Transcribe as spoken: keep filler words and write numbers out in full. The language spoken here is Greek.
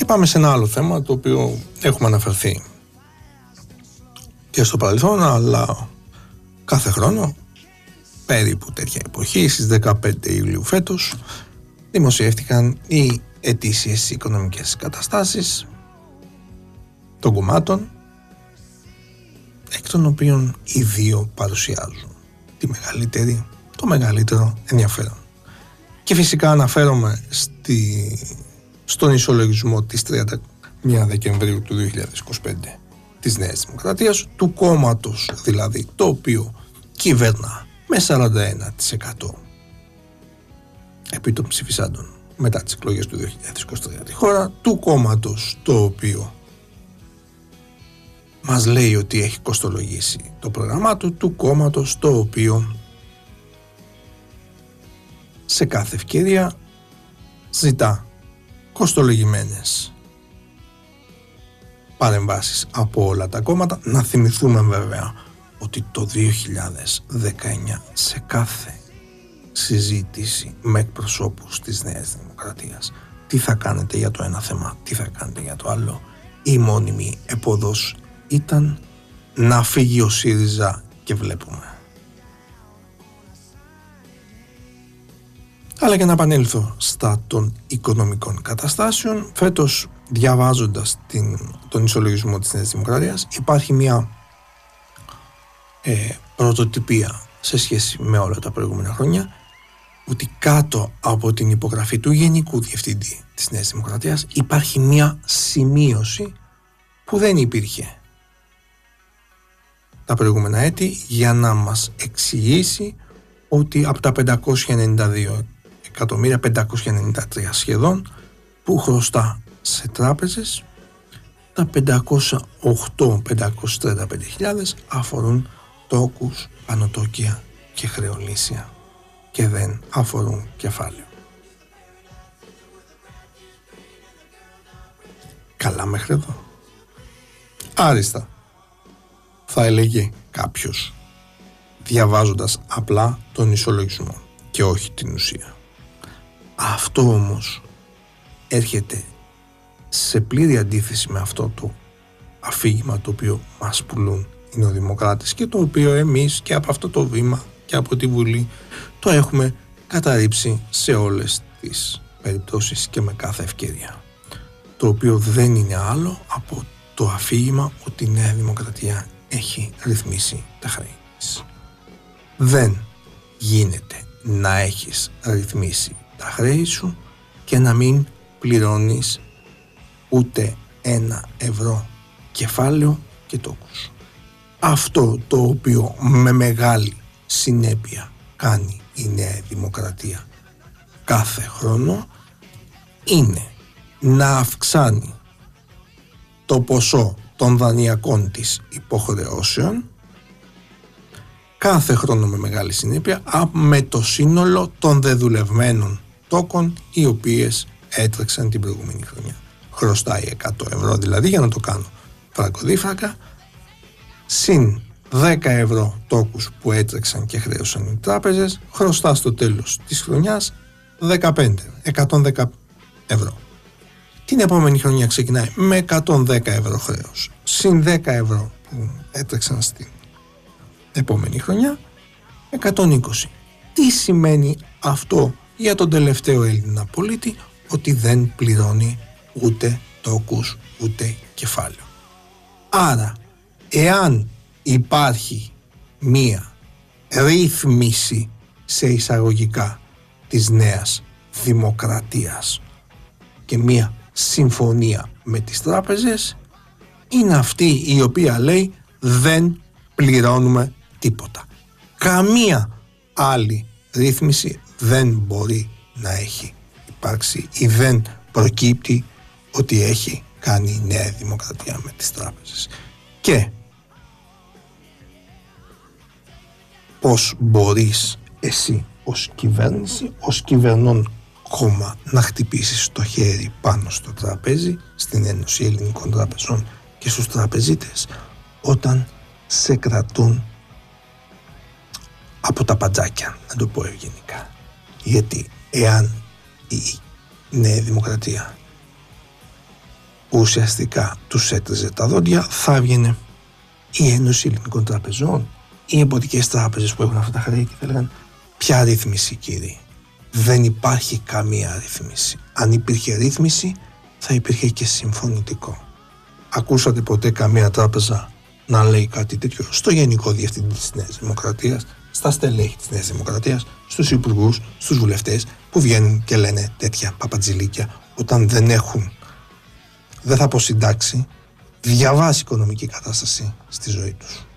Και πάμε σε ένα άλλο θέμα το οποίο έχουμε αναφερθεί και στο παρελθόν, αλλά κάθε χρόνο περίπου τέτοια εποχή, στις δεκαπέντε Ιουλίου φέτος, δημοσιεύτηκαν οι ετήσιες οικονομικές καταστάσεις των κομμάτων, εκ των οποίων οι δύο παρουσιάζουν τη μεγαλύτερη, το μεγαλύτερο ενδιαφέρον. Και φυσικά αναφέρομαι στη, στον ισολογισμό της τριάντα μία Δεκεμβρίου του δύο χιλιάδες είκοσι πέντε της Νέας Δημοκρατίας, του κόμματος δηλαδή το οποίο κυβερνά με σαράντα ένα τοις εκατό επί των ψηφισάντων μετά τις εκλογές του δύο χιλιάδες είκοσι τρία τη χώρα, του κόμματος το οποίο μας λέει ότι έχει κοστολογήσει το πρόγραμμά του, του κόμματος το οποίο σε κάθε ευκαιρία ζητά κοστολογημένες παρεμβάσεις από όλα τα κόμματα. Να θυμηθούμε βέβαια ότι το δύο χιλιάδες δεκαεννιά σε κάθε συζήτηση με εκπροσώπους της Νέας Δημοκρατίας, τι θα κάνετε για το ένα θέμα, τι θα κάνετε για το άλλο, η μόνιμη επόδος ήταν να φύγει ο ΣΥΡΙΖΑ και βλέπουμε. Αλλά και να επανέλθω στα των οικονομικών καταστάσεων, φέτος διαβάζοντας την, τον ισολογισμό της Νέας Δημοκρατίας, υπάρχει μια ε, πρωτοτυπία σε σχέση με όλα τα προηγούμενα χρόνια, ότι κάτω από την υπογραφή του Γενικού Διευθυντή της Νέας Δημοκρατίας υπάρχει μια σημείωση που δεν υπήρχε τα προηγούμενα έτη, για να μας εξηγήσει ότι από τα πεντακόσια ενενήντα δύο εκατομμύρια, πεντακόσια ενενήντα τρία σχεδόν, που χρωστά σε τράπεζες, τα πεντακόσια οκτώ με πεντακόσιες τριάντα πέντε χιλιάδες αφορούν τόκους, πανωτόκια και χρεολύσια και δεν αφορούν κεφάλαιο. Καλά μέχρι εδώ. Άριστα, θα έλεγε κάποιος, διαβάζοντας απλά τον ισολογισμό και όχι την ουσία. Αυτό όμως έρχεται σε πλήρη αντίθεση με αυτό το αφήγημα το οποίο μας πουλούν οι νεοδημοκράτες και το οποίο εμείς και από αυτό το βήμα και από τη Βουλή το έχουμε καταρρύψει σε όλες τις περιπτώσεις και με κάθε ευκαιρία, το οποίο δεν είναι άλλο από το αφήγημα ότι η Νέα Δημοκρατία έχει ρυθμίσει τα χρέη της. Δεν γίνεται να έχεις ρυθμίσει τα χρέη σου και να μην πληρώνεις ούτε ένα ευρώ κεφάλαιο και τόκους. Αυτό το οποίο με μεγάλη συνέπεια κάνει η Νέα Δημοκρατία κάθε χρόνο είναι να αυξάνει το ποσό των δανειακών της υποχρεώσεων κάθε χρόνο με μεγάλη συνέπεια με το σύνολο των δεδουλευμένων τόκων οι οποίες έτρεξαν την προηγούμενη χρονιά. Χρωστάει εκατό ευρώ δηλαδή, για να το κάνω φραγκοδίφρακα, συν δέκα ευρώ τόκους που έτρεξαν και χρέωσαν οι τράπεζες, χρωστά στο τέλος της χρονιάς δεκαπέντε, εκατόν δέκα ευρώ. Την επόμενη χρονιά ξεκινάει με εκατόν δέκα ευρώ χρέος, συν δέκα ευρώ που έτρεξαν στην επόμενη χρονιά, εκατόν είκοσι. Τι σημαίνει αυτό για τον τελευταίο Έλληνα πολίτη? Ότι δεν πληρώνει ούτε τόκους ούτε κεφάλαιο. Άρα, εάν υπάρχει μία ρύθμιση σε εισαγωγικά της Νέας Δημοκρατίας και μία συμφωνία με τις τράπεζες, είναι αυτή η οποία λέει δεν πληρώνουμε τίποτα. Καμία άλλη ρύθμιση δεν μπορεί να έχει υπάρξει ή δεν προκύπτει ότι έχει κάνει η Νέα Δημοκρατία με τις τράπεζες. Και πώς μπορείς εσύ ως κυβέρνηση, ως κυβερνών κόμμα να χτυπήσεις το χέρι πάνω στο τραπέζι, στην Ένωση Ελληνικών Τραπεζών και στους τραπεζίτες, όταν σε κρατούν από τα παντζάκια, να το πω ευγενικά. Γιατί εάν η Νέα Δημοκρατία που ουσιαστικά τους έτριζε τα δόντια, θα έβγαινε η Ένωση Ελληνικών Τραπεζών, οι εμπορικές τράπεζες που έχουν αυτά τα χρέη και θα έλεγαν ποια ρύθμιση, κύριε? Δεν υπάρχει καμία ρύθμιση. Αν υπήρχε ρύθμιση θα υπήρχε και συμφωνητικό. Ακούσατε ποτέ καμία τράπεζα να λέει κάτι τέτοιο στο Γενικό Διευθυντή της Νέας Δημοκρατίας, στα στελέχη της Νέας Δημοκρατίας, στους υπουργούς, στους βουλευτές που βγαίνουν και λένε τέτοια παπατζηλίκια όταν δεν έχουν, δεν θα πω συντάξει, διαβάσει οικονομική κατάσταση στη ζωή τους?